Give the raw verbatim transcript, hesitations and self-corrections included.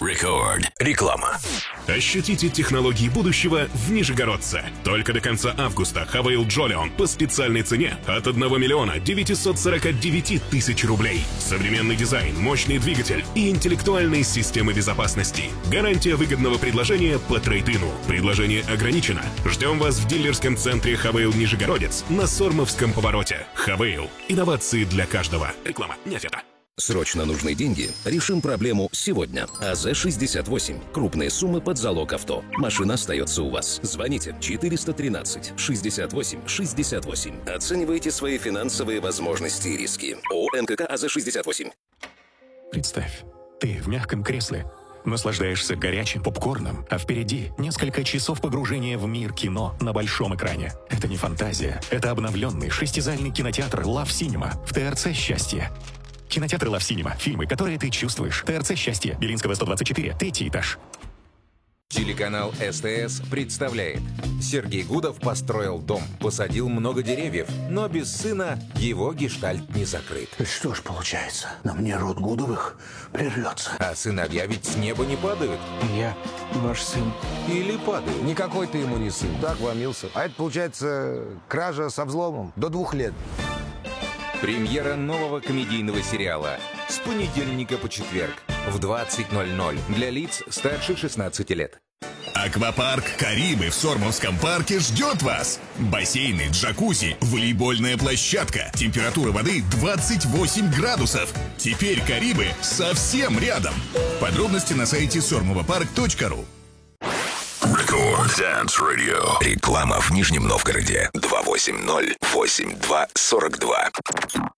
Рекорд. Реклама. Ощутите технологии будущего в Нижегородце. Только до конца августа Хавейл Джолион по специальной цене от одного миллиона девятисот сорока девяти тысяч рублей. Современный дизайн, мощный двигатель и интеллектуальные системы безопасности. Гарантия выгодного предложения по трейд-ину. Предложение ограничено. Ждем вас в дилерском центре Хавейл Нижегородец на Сормовском повороте. Хавейл. Инновации для каждого. Реклама не ответа. Срочно нужны деньги? Решим проблему сегодня. АЗ шестьдесят восемь. Крупные суммы под залог авто. Машина остается у вас. Звоните четыреста тринадцать шестьдесят восемь шестьдесят восемь. Оценивайте свои финансовые возможности и риски. ООО НКК АЗ шестьдесят восемь. Представь, ты в мягком кресле. Наслаждаешься горячим попкорном, а впереди несколько часов погружения в мир кино на большом экране. Это не фантазия. Это обновленный шестизальный кинотеатр Love Cinema в ТРЦ «Счастье». Кинотеатр Love Cinema. Фильмы, которые ты чувствуешь. ТРЦ «Счастье». Белинского, сто двадцать четыре. Третий этаж. Телеканал СТС представляет. Сергей Гудов построил дом, посадил много деревьев, но без сына его гештальт не закрыт. Что ж получается, на мне род Гудовых прервется. А сыновья ведь с неба не падают. Я ваш сын. Или падают. Никакой ты ему не сын. Так вломился. А это, получается, кража со взломом до двух лет. Премьера нового комедийного сериала с понедельника по четверг в двадцать ноль ноль для лиц старше шестнадцати лет. Аквапарк «Карибы» в Сормовском парке ждет вас. Бассейны, джакузи, волейбольная площадка. Температура воды двадцать восемь градусов. Теперь «Карибы» совсем рядом. Подробности на сайте сормовопарк точка ру. Рекорд Dance Radio. Реклама в Нижнем Новгороде. два восемь ноль восемь два сорок два.